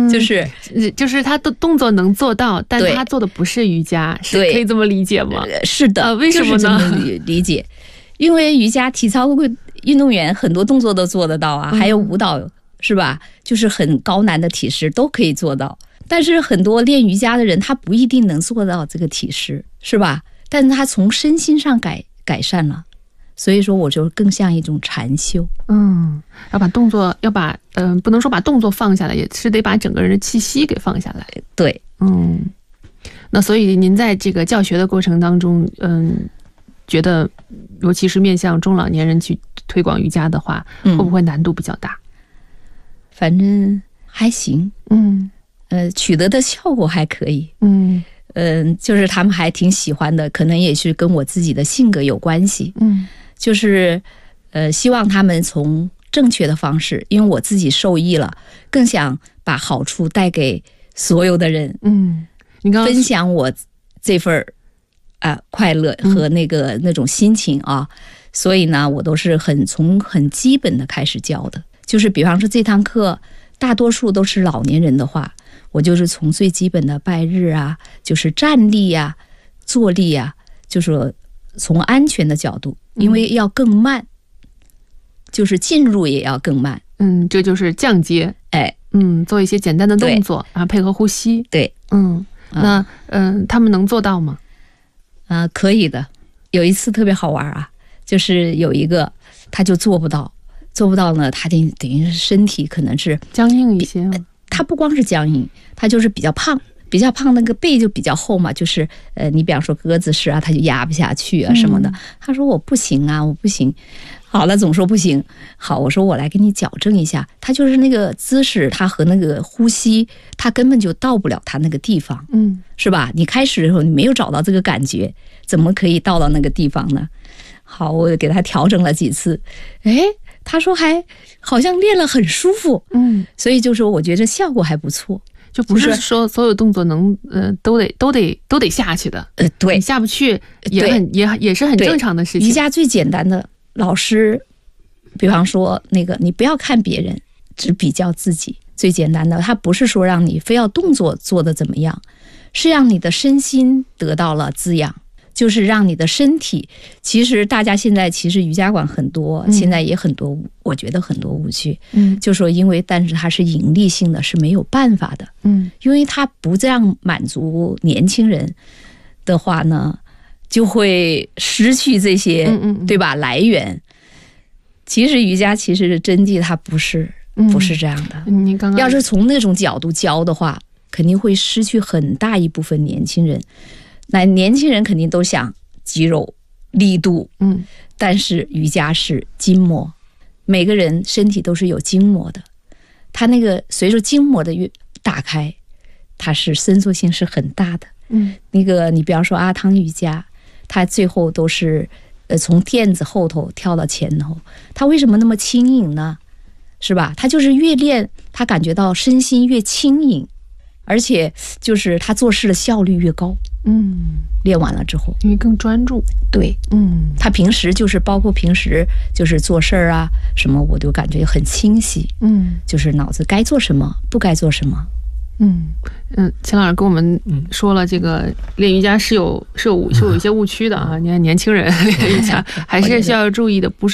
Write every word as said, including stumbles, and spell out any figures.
就是就是他的动作能做到，但他做的不是瑜伽，是可以这么理解吗？ 是的、呃、 为什么呢？ 就是这么理解，因为瑜伽体操运动员很多动作都做得到啊，还有舞蹈是吧，就是很高难的体式都可以做到，但是很多练瑜伽的人他不一定能做到这个体式，是吧？但是他从身心上改改善了，所以说我就更像一种禅修。 嗯，要把动作要把嗯、呃，不能说把动作放下来，也是得把整个人的气息给放下来。 对， 嗯，那所以您在这个教学的过程当中，嗯，觉得尤其是面向中老年人去推广瑜伽的话， 嗯、 会不会难度比较大？ 反正还行， 嗯， 呃，取得的效果还可以， 嗯嗯、呃，就是他们还挺喜欢的，可能也是跟我自己的性格有关系， 嗯， 就是呃，希望他们从正确的方式，因为我自己受益了，更想把好处带给所有的人， 嗯，你刚刚分享我这份啊、呃、快乐和那个、嗯、那种心情啊，所以呢，我都是很从很基本的开始教的。就是比方说这堂课大多数都是老年人的话，我就是从最基本的拜日啊，就是站立啊、坐立啊，就是从安全的角度，因为要更慢，就是进入也要更慢。 嗯，这就是降阶。 哎， 嗯，做一些简单的动作啊，配合呼吸。 对， 嗯，那嗯、呃，他们能做到吗？ 啊、呃，可以的。有一次特别好玩啊，就是有一个他就做不到。做不到呢，他等等于是身体可能是僵硬一些、呃。 他不光是僵硬，他就是比较胖，比较胖，那个背就比较厚嘛，就是呃，你比方说鸽子式啊，他就压不下去啊什么的。嗯、他说我不行啊，我不行。好了，总说不行。好，我说我来给你矫正一下。他就是那个姿势，他和那个呼吸，他根本就到不了他那个地方， 嗯， 是吧？你开始的时候你没有找到这个感觉，怎么可以到到那个地方呢？好，我给他调整了几次，哎。他说还好像练了很舒服， 嗯， 所以就说我觉得效果还不错， 就不是说所有动作能呃都得都得都得下去的， 呃，对， 你下不去也很也也是很正常的事情。 瑜伽最简单的，老师，比方说那个你不要看别人，只比较自己，最简单的，他不是说让你非要动作做得怎么样，是让你的身心得到了滋养。就是让你的身体，其实大家现在其实瑜伽馆很多，嗯、现在也很多，我觉得很多误区， 嗯， 就说因为但是它是盈利性的，是没有办法的， 嗯， 因为它不这样满足年轻人的话呢，就会失去这些， 嗯嗯嗯对吧？来源，其实瑜伽其实是真谛，它不是不是这样的。 嗯、你刚刚要是从那种角度教的话，肯定会失去很大一部分年轻人。那年轻人肯定都想肌肉力度， 嗯， 但是瑜伽是筋膜，每个人身体都是有筋膜的，它那个随着筋膜的越打开，它是伸缩性是很大的， 嗯， 那个你比方说阿汤瑜伽，它最后都是呃从垫子后头跳到前头，它为什么那么轻盈呢？是吧？它就是越练，他感觉到身心越轻盈。而且就是他做事的效率越高， 嗯， 练完了之后， 因为更专注， 对， 嗯， 他平时就是包括平时就是做事儿啊什么，我就感觉很清晰， 嗯， 就是脑子该做什么，不该做什么， 嗯嗯，秦老师跟我们说了，这个练瑜伽是有是有是有一些误区的啊，你看年轻人练瑜伽还是需要注意的，不是。